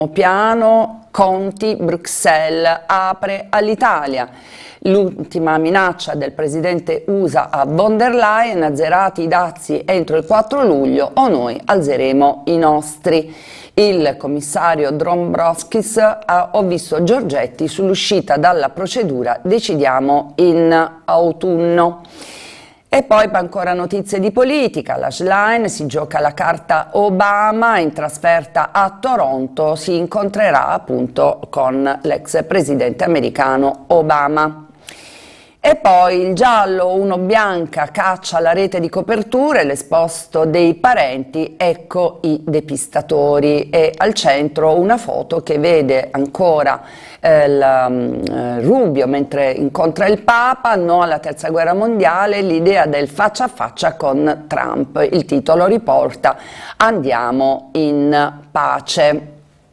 piano Conti, Bruxelles apre all'Italia. L'ultima minaccia del presidente USA a von der Leyen: azzerati i dazi entro il 4 luglio o noi alzeremo i nostri. Il commissario Dombrovskis ho visto Giorgetti sull'uscita dalla procedura, decidiamo in autunno. E poi ancora notizie di politica. La Schlein si gioca la carta Obama, in trasferta a Toronto si incontrerà appunto con l'ex presidente americano Obama. E poi il giallo, uno bianca, caccia la rete di coperture, l'esposto dei parenti, ecco i depistatori, e al centro una foto che vede ancora Rubio mentre incontra il Papa, no alla terza guerra mondiale, l'idea del faccia a faccia con Trump. Il titolo riporta: andiamo in pace.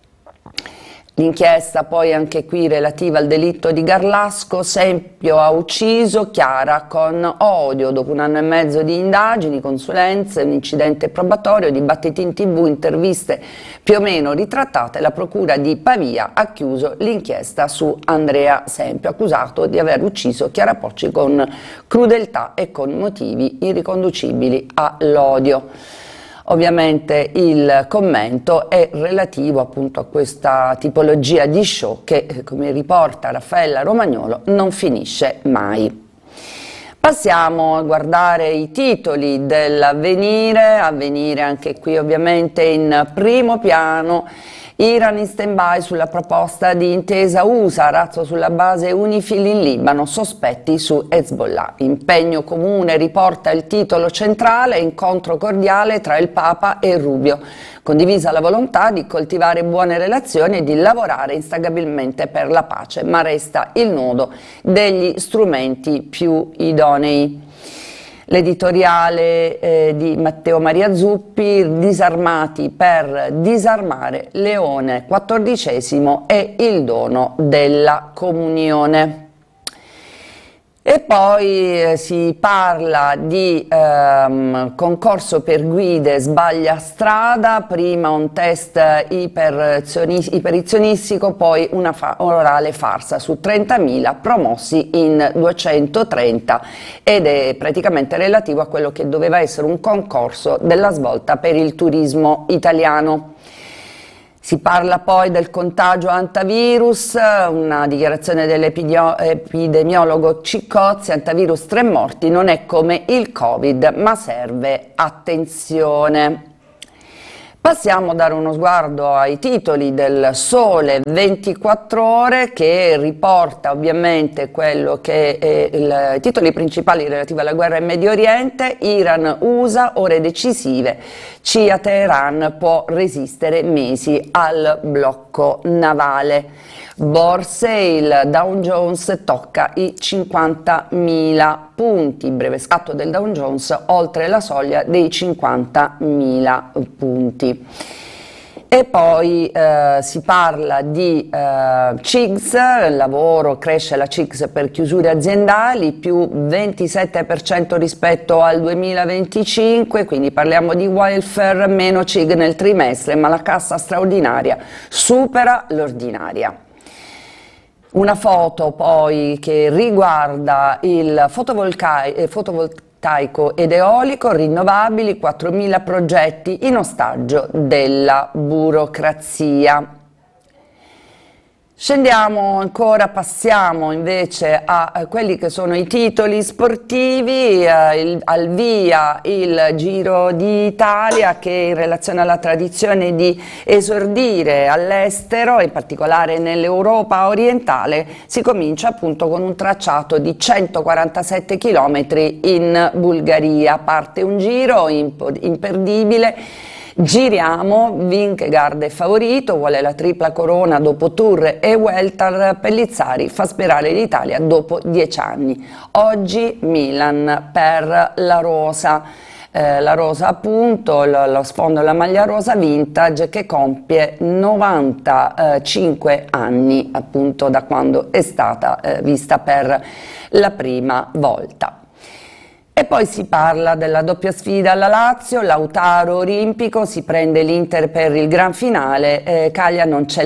L'inchiesta poi anche qui relativa al delitto di Garlasco: Sempio ha ucciso Chiara con odio. Dopo 1 anno e mezzo di indagini, consulenze, un incidente probatorio, dibattiti in TV, interviste più o meno ritrattate, la procura di Pavia ha chiuso l'inchiesta su Andrea Sempio, accusato di aver ucciso Chiara Pocci con crudeltà e con motivi irriconducibili all'odio. Ovviamente il commento è relativo appunto a questa tipologia di show che, come riporta Raffaella Romagnolo, non finisce mai. Passiamo a guardare i titoli dell'Avvenire. Avvenire anche qui ovviamente in primo piano. Iran in stand-by sulla proposta di intesa USA, razzo sulla base UNIFIL in Libano, sospetti su Hezbollah. Impegno comune, riporta il titolo centrale: incontro cordiale tra il Papa e Rubio. Condivisa la volontà di coltivare buone relazioni e di lavorare instancabilmente per la pace, ma resta il nodo degli strumenti più idonei. L'editoriale di Matteo Maria Zuppi: disarmati per disarmare, Leone XIV è il dono della comunione. E poi si parla di concorso per guide sbaglia strada, prima un test iperizionistico, poi una orale farsa su 30.000 promossi in 230, ed è praticamente relativo a quello che doveva essere un concorso della svolta per il turismo italiano. Si parla poi del contagio antivirus, una dichiarazione dell'epidemiologo Ciccozzi: antivirus 3 morti, non è come il Covid, ma serve attenzione. Passiamo a dare uno sguardo ai titoli del Sole 24 Ore, che riporta ovviamente quello che è i titoli principali relativi alla guerra in Medio Oriente. Iran-USA, ore decisive, CIA Teheran può resistere mesi al blocco navale. Borse, il Dow Jones tocca i 50.000 punti, breve scatto del Dow Jones oltre la soglia dei 50.000 punti. E poi si parla di CIGS, lavoro, cresce la CIGS per chiusure aziendali, più 27% rispetto al 2025, quindi parliamo di welfare, meno CIG nel trimestre, ma la cassa straordinaria supera l'ordinaria. Una foto poi che riguarda il fotovoltaico ed eolico, rinnovabili, 4.000 progetti in ostaggio della burocrazia. Scendiamo ancora, passiamo invece a quelli che sono i titoli sportivi. Al via il Giro d'Italia, che in relazione alla tradizione di esordire all'estero, in particolare nell'Europa orientale, si comincia appunto con un tracciato di 147 km in Bulgaria. Parte un giro imperdibile. Giriamo, Vingegaard è favorito, vuole la tripla corona dopo Tour e Vuelta, Pellizzari fa sperare l'Italia dopo 10 anni. Oggi Milan per la rosa. La rosa appunto, lo sfondo della maglia rosa vintage, che compie 95 anni appunto da quando è stata vista per la prima volta. E poi si parla della doppia sfida alla Lazio, Lautaro olimpico, si prende l'Inter per il gran finale, Caglia non c'è